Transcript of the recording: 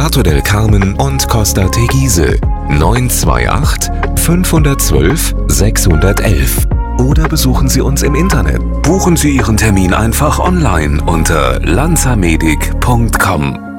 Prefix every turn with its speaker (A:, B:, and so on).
A: Prato del Carmen und Costa Teguise 928 512 611. Oder besuchen Sie uns im Internet. Buchen Sie Ihren Termin einfach online unter lanzamedic.com.